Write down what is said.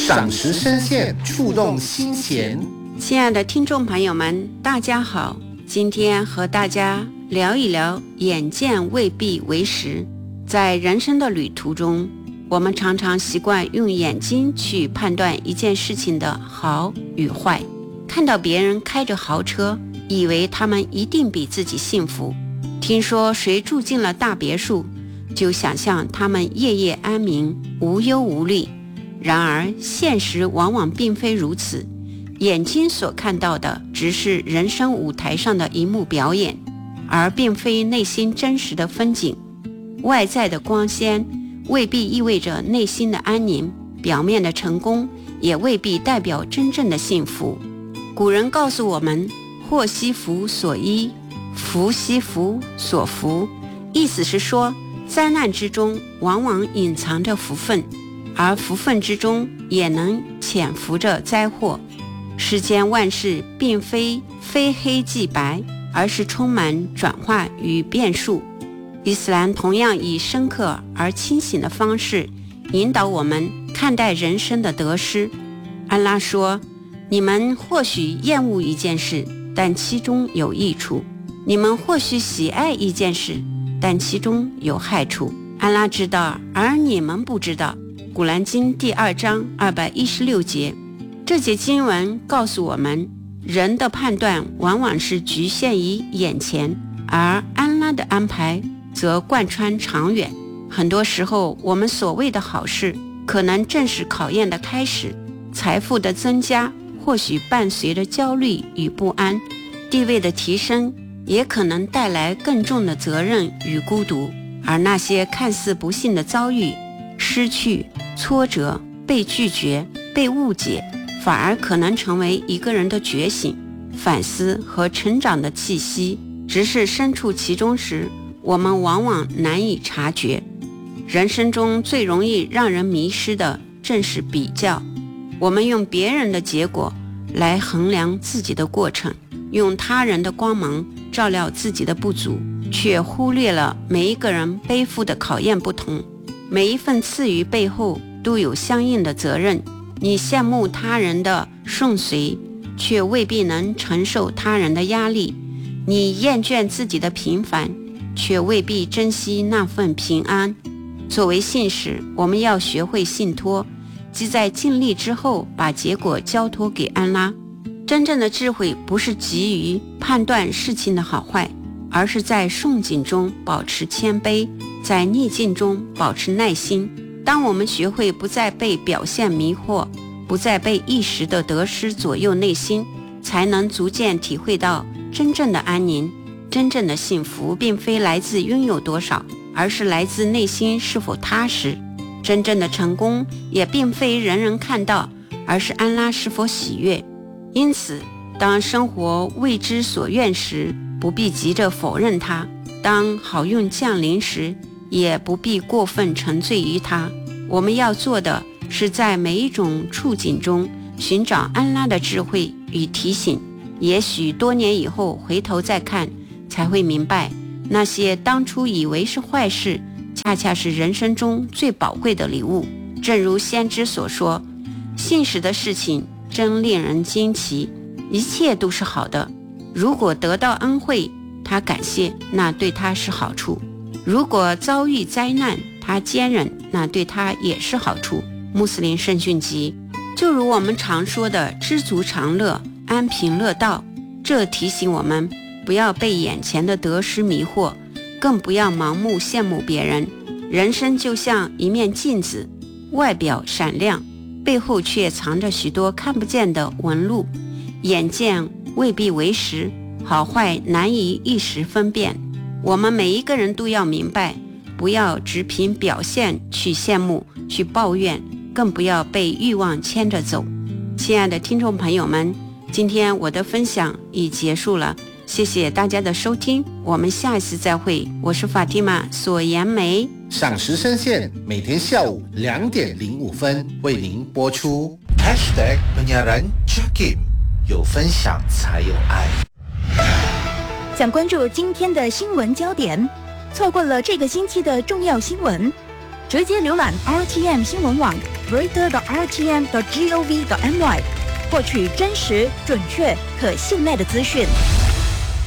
赏识深陷，触动心弦。 亲爱的听众朋友们，大家好，今天和大家聊一聊眼见未必为实。在人生的旅途中，我们常常习惯用眼睛去判断一件事情的好与坏。看到别人开着豪车，以为他们一定比自己幸福；听说谁住进了大别墅，就想象他们夜夜安眠，无忧无虑。然而现实往往并非如此，眼睛所看到的只是人生舞台上的一幕表演，而并非内心真实的风景。外在的光鲜未必意味着内心的安宁，表面的成功也未必代表真正的幸福。古人告诉我们，祸兮福所依，福兮福所伏，意思是说，灾难之中往往隐藏着福分，而福分之中也能潜伏着灾祸。世间万事并非黑即白，而是充满转化与变数。伊斯兰同样以深刻而清醒的方式引导我们看待人生的得失。安拉说，你们或许厌恶一件事，但其中有益处；你们或许喜爱一件事，但其中有害处。安拉知道，而你们不知道。古兰经第2章216节。这节经文告诉我们，人的判断往往是局限于眼前，而安拉的安排则贯穿长远。很多时候，我们所谓的好事，可能正是考验的开始。财富的增加或许伴随着焦虑与不安，地位的提升也可能带来更重的责任与孤独。而那些看似不幸的遭遇，失去、挫折、被拒绝、被误解，反而可能成为一个人的觉醒、反思和成长的气息。只是身处其中时，我们往往难以察觉。人生中最容易让人迷失的正是比较。我们用别人的结果来衡量自己的过程，用他人的光芒照料自己的不足，却忽略了每一个人背负的考验不同，每一份赐予背后都有相应的责任。你羡慕他人的顺遂，却未必能承受他人的压力；你厌倦自己的平凡，却未必珍惜那份平安。作为信使，我们要学会信托，即在尽力之后把结果交托给安拉。真正的智慧不是急于判断事情的好坏，而是在顺境中保持谦卑，在逆境中保持耐心。当我们学会不再被表现迷惑，不再被一时的得失左右内心，才能逐渐体会到真正的安宁。真正的幸福并非来自拥有多少，而是来自内心是否踏实。真正的成功也并非人人看到，而是安拉是否喜悦。因此，当生活为之所愿时，不必急着否认它；当好运降临时，也不必过分沉醉于它。我们要做的是在每一种处境中寻找安拉的智慧与提醒。也许多年以后回头再看，才会明白，那些当初以为是坏事，恰恰是人生中最宝贵的礼物。正如先知所说，信使的事情真令人惊奇，一切都是好的。如果得到恩惠，他感谢，那对他是好处；如果遭遇灾难，他坚忍，那对他也是好处。穆斯林圣训集。就如我们常说的知足常乐，安贫乐道，这提醒我们不要被眼前的得失迷惑，更不要盲目羡慕别人。人生就像一面镜子，外表闪亮，背后却藏着许多看不见的纹路。眼见未必为实，好坏难以一时分辨。我们每一个人都要明白，不要只凭表现去羡慕、去抱怨，更不要被欲望牵着走。亲爱的听众朋友们，今天我的分享已结束了，谢谢大家的收听，我们下一次再会。我是法蒂玛索颜梅。 赏识深陷，每天下午2点05分为您播出。 #penyiaran Jakim， 有分享才有爱。 想关注今天的新闻焦点，错过了这个星期的重要新闻， 直接浏览 RTM 新闻网 reader.rtm.gov.my， 获取真实、准确、可信赖的资讯。